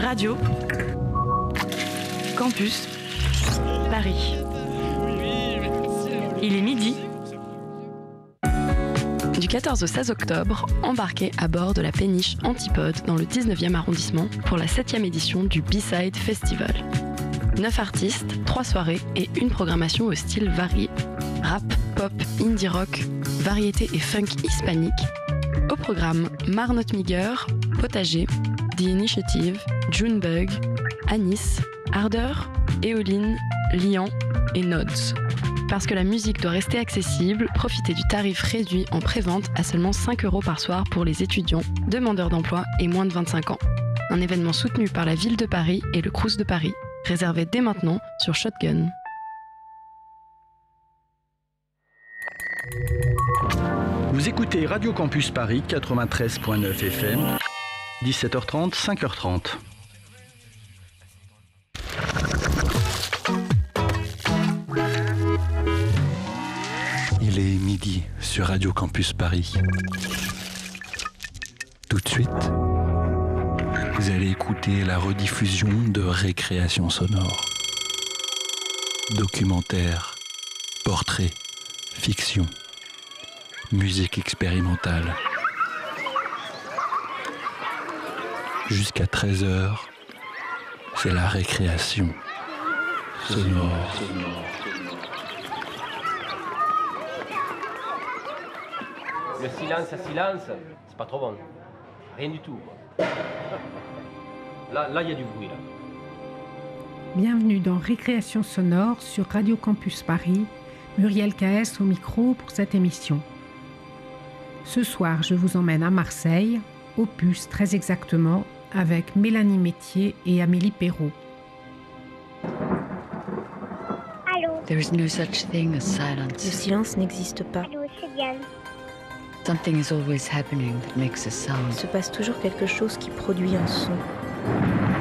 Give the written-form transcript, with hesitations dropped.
Radio Campus Paris. Il est midi. Du 14 au 16 octobre, embarquez à bord de la péniche Antipode dans le 19e arrondissement pour la 7e édition du B-Side Festival. 9 artistes, 3 soirées et une programmation au style varié. Rap, pop, indie rock, variété et funk hispanique. Au programme Marnot Miger, Potager, The Initiative, Junebug, Anis, Ardeur, Éoline, Lian et Nods. Parce que la musique doit rester accessible, profitez du tarif réduit en pré-vente à seulement 5 € par soir pour les étudiants, demandeurs d'emploi et moins de 25 ans. Un événement soutenu par la Ville de Paris et le Crous de Paris. Réservé dès maintenant sur Shotgun. Vous écoutez Radio Campus Paris 93.9 FM, 17h30, 5h30. Il est midi sur Radio Campus Paris. Tout de suite, vous allez écouter la rediffusion de Récréation sonore. Documentaire, portrait, fiction, musique expérimentale. Jusqu'à 13h, c'est la récréation sonore. Le silence à silence, c'est pas trop bon. Rien du tout. Là, il y a du bruit, là. Bienvenue dans Récréation sonore sur Radio Campus Paris. Muriel KS au micro pour cette émission. Ce soir, je vous emmène à Marseille, au Puce très exactement, avec Mélanie Métier et Amélie Perrault. Allô. There is no such thing as silence. Le silence n'existe pas. Allô, c'est Diane. Something is always happening that makes a sound. Il se passe toujours quelque chose qui produit un son.